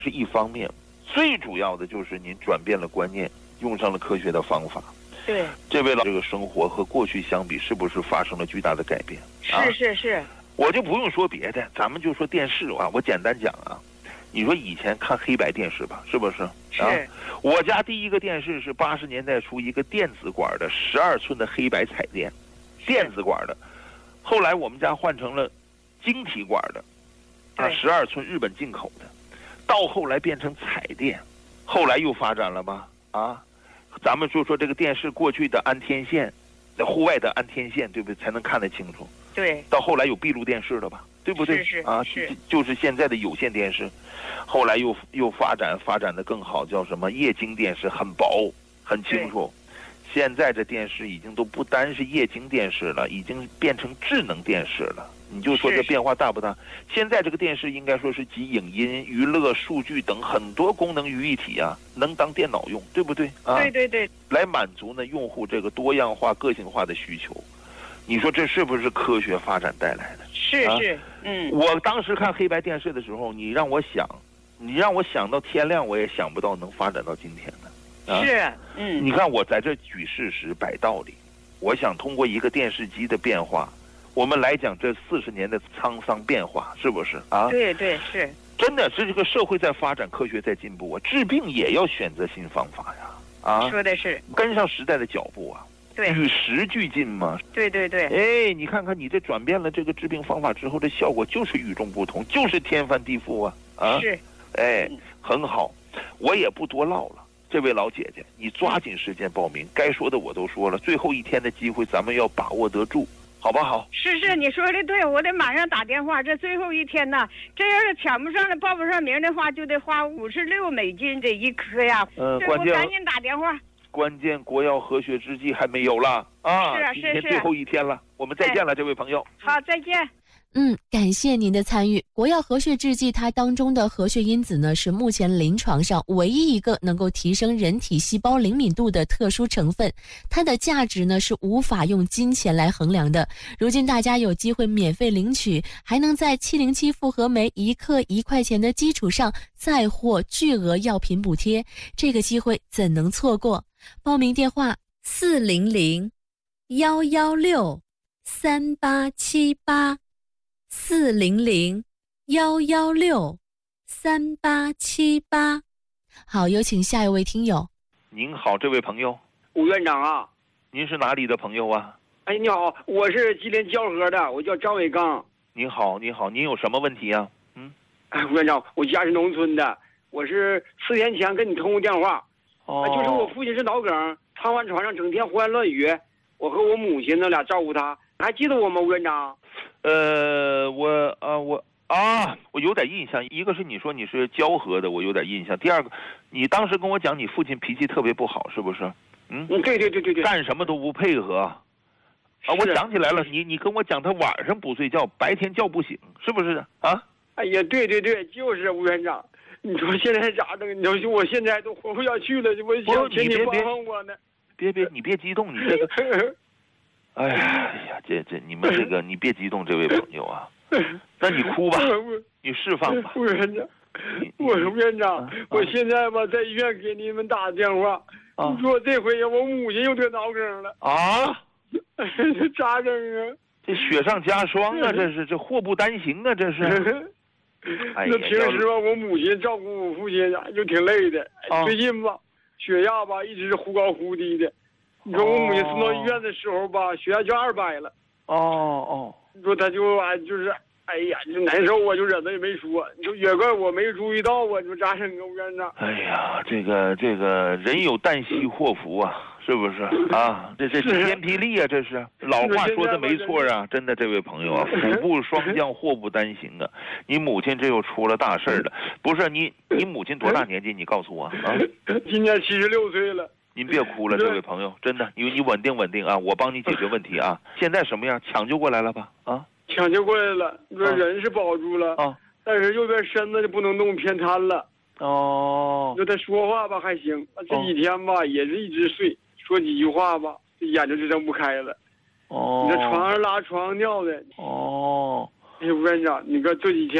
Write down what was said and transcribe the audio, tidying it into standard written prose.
是一方面，最主要的就是您转变了观念，用上了科学的方法。 对， 这位老这个生活和过去相比，是不是发生了巨大的改变？ 是。 我就不用说别的，咱们就说电视啊。我简单讲啊，你说以前看黑白电视吧，是不是？ 是。 我家第一个电视是80年代初一个电子管的12寸的黑白彩电，电子管的。后来我们家换成了晶体管的，12寸日本进口的，到后来变成彩电，后来又发展了吧？咱们就说这个电视过去的安天线，户外的安天线，对不对？才能看得清楚。 对。 到后来有闭路电视了吧？对不对？ 是。 就是现在的有线电视，后来又发展的更好，叫什么液晶电视，很薄，很清楚。现在这电视已经都不单是液晶电视了，已经变成智能电视了。你就说这变化大不大？现在这个电视应该说是集影音、娱乐、数据等很多功能于一体啊，能当电脑用，对不对？ 对， 来满足呢用户这个多样化、个性化的需求。你说这是不是科学发展带来的？ 是。 我当时看黑白电视的时候，你让我想到天亮，我也想不到能发展到今天的。你看我在这举事实摆道理，我想通过一个电视机的变化，我们来讲这40年的沧桑变化，是不是啊？ 对，是。 真的是这个社会在发展，科学在进步啊，治病也要选择新方法呀！ 说的是跟上时代的脚步啊。 对， 与时俱进嘛。 对。 你看看你这转变了这个治病方法之后，这效果就是与众不同，就是天翻地覆啊！ 是。 很好，我也不多唠了。这位老姐姐，你抓紧时间报名，该说的我都说了，最后一天的机会咱们要把握得住，好不好？ 是，你说的对，我得马上打电话。这最后一天呢，这要是抢不上了、报不上名的话，就得花56美金这一颗呀。 关键赶紧打电话。 关键国药和血之剂还没有了啊！今天最后一天了，我们再见了，这位朋友。 好，再见。 感谢您的参与。国药和血制剂它当中的和血因子呢，是目前临床上唯一一个能够提升人体细胞灵敏度的特殊成分，它的价值呢是无法用金钱来衡量的。如今大家有机会免费领取，还能在707复合酶1克1块钱的基础上再获巨额药品补贴，这个机会怎能错过？报名电话400-116-3878。400-116-3878。好，有请下一位听友。 您好，这位朋友。 吴院长啊。 您是哪里的朋友啊？ 你好，我是吉林蛟河的，我叫张伟刚。 您好，您有什么问题啊？ 吴院长，我家是农村的，我是4天前跟你通过电话。就是我父亲是脑梗，瘫痪床上整天胡言乱语，我和我母亲那俩照顾他，还记得我吗，吴院长？ 我有点印象。一个是你说你是蛟河的，我有点印象。第二个，你当时跟我讲你父亲脾气特别不好，是不是？ 对， 干什么都不配合。我想起来了，你跟我讲他晚上不睡觉，白天叫不醒，是不是啊？ 哎呀，对，就是吴院长。你说现在咋整？你说我现在都活不下去了，我想请你帮帮我呢。 你别激动，你这个。哎呀，这你们这个，你别激动，这位朋友啊。那你哭吧，你释放吧。 吴院长，吴院长，我现在吧在医院给你们打电话，你说这回我母亲又得脑梗了这咋整啊？ 这雪上加霜啊，这祸不单行啊，这是。 那平时吧，我母亲照顾我父亲就挺累的。最近吧，血压吧一直是忽高忽低的。你说我母亲送到医院的时候吧，血压就200了。你说他就是哎呀，就难受，我就忍着也没说。你说也怪我没注意到啊，你说咋整啊，吴院长？ 哎呀，这个人有旦夕祸福啊，是不是啊？这是天霹雳啊，这是老话说的没错啊，真的，这位朋友啊，福不双降，祸不单行啊。你母亲这又出了大事了，不是你母亲多大年纪？你告诉我啊。 今年76岁了。 您别哭了，这位朋友，真的，你稳定啊，我帮你解决问题啊。现在什么样？抢救过来了吧？ 抢救过来了，你说人是保住了但是右边身子就不能动，偏瘫了。你说他说话吧还行，这几天吧也是一直睡，说几句话吧，这眼睛就睁不开了。你这床上拉床上尿的。 哎呀，吴院长，你看这几天。